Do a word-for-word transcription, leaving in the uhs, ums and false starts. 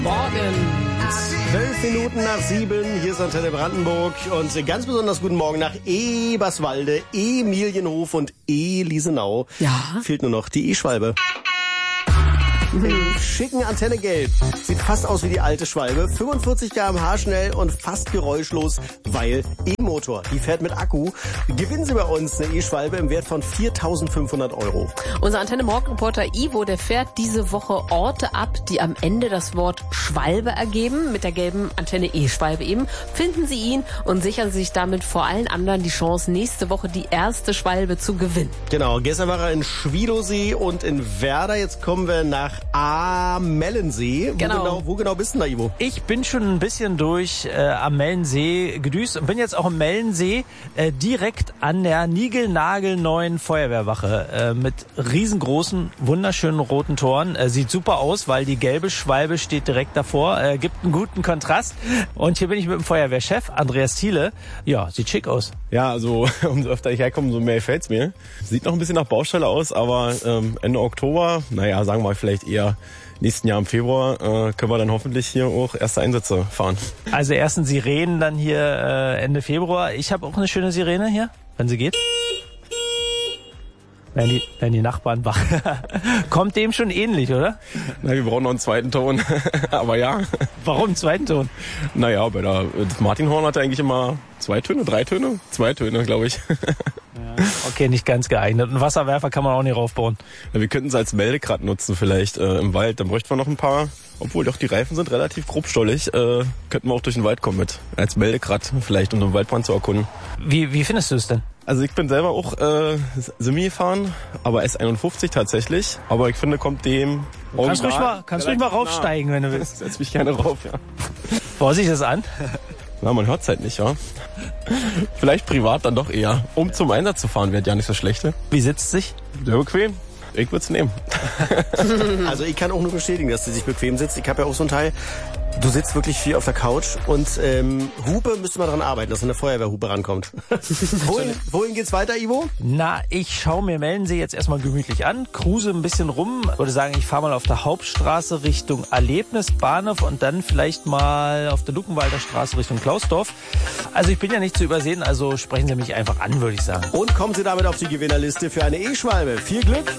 Morgen. Zwölf Minuten nach sieben, hier ist Antenne Brandenburg und ganz besonders guten Morgen nach Eberswalde, Emilienhof und Elisenau. Ja. Fehlt nur noch die E-Schwalbe. Im schicken Antenne Gelb. Sieht fast aus wie die alte Schwalbe. fünfundvierzig Kilometer pro Stunde schnell und fast geräuschlos, weil E-Motor. Die fährt mit Akku. Gewinnen Sie bei uns eine E-Schwalbe im Wert von viertausendfünfhundert Euro. Unser Antenne Morgenreporter Ivo, der fährt diese Woche Orte ab, die am Ende das Wort Schwalbe ergeben. Mit der gelben Antenne E-Schwalbe eben. Finden Sie ihn und sichern Sie sich damit vor allen anderen die Chance, nächste Woche die erste Schwalbe zu gewinnen. Genau, gestern war er in Schwiedosee und in Werder. Jetzt kommen wir nach Amellensee. Genau. Wo genau, wo genau bist du da, Ivo? Ich bin schon ein bisschen durch äh, am Mellensee gedüst und bin jetzt auch im Mellensee äh, direkt an der niegelnagelneuen Feuerwehrwache äh, mit riesengroßen, wunderschönen roten Toren. Äh, sieht super aus, weil die gelbe Schwalbe steht direkt davor. Äh, gibt einen guten Kontrast. Und hier bin ich mit dem Feuerwehrchef, Andreas Thiele. Ja, sieht schick aus. Ja, also umso öfter ich herkomme, umso mehr gefällt's mir. Sieht noch ein bisschen nach Baustelle aus, aber ähm, Ende Oktober, naja, sagen wir vielleicht eher nächsten Jahr im Februar, äh, können wir dann hoffentlich hier auch erste Einsätze fahren. Also ersten Sirenen dann hier äh, Ende Februar. Ich habe auch eine schöne Sirene hier, wenn sie geht. Werden die, werden die Nachbarn wach. Kommt dem schon ähnlich, oder? Na, wir brauchen noch einen zweiten Ton, aber ja. Warum einen zweiten Ton? Naja, bei der das Martinhorn hatte eigentlich immer zwei Töne, drei Töne? Zwei Töne, glaube ich. Ja, okay, nicht ganz geeignet. Einen Wasserwerfer kann man auch nicht raufbauen. Ja, wir könnten es als Meldekrat nutzen vielleicht äh, im Wald. Dann bräuchten wir noch ein paar, obwohl doch die Reifen sind relativ grobstollig, äh, könnten wir auch durch den Wald kommen mit. Als Meldekrat vielleicht, um den Waldbrand zu erkunden. Wie, wie findest du es denn? Also ich bin selber auch äh, Semi gefahren, aber S einundfünfzig tatsächlich. Aber ich finde, kommt dem Du kannst ruhig mal, kannst ruhig mal raufsteigen, wenn du willst. Setz mich gerne rauf, ja. Vorsicht das an. Na, man hört's halt nicht, ja. Vielleicht privat dann doch eher. Um zum Einsatz zu fahren, wäre ja nicht so schlecht. Wie sitzt sich? Sehr bequem. Ich würde es nehmen. Also ich kann auch nur bestätigen, dass du dich bequem sitzt. Ich habe ja auch so ein Teil. Du sitzt wirklich viel auf der Couch und ähm, Hupe müsste man dran arbeiten, dass eine Feuerwehrhupe rankommt. wohin, wohin geht's weiter, Ivo? Na, ich schaue mir Mellensee jetzt erstmal gemütlich an, cruise ein bisschen rum. Ich würde sagen, ich fahre mal auf der Hauptstraße Richtung Erlebnisbahnhof und dann vielleicht mal auf der Luckenwalder Straße Richtung Klausdorf. Also ich bin ja nicht zu übersehen, also sprechen Sie mich einfach an, würde ich sagen. Und kommen Sie damit auf die Gewinnerliste für eine E-Schwalbe. Viel Glück!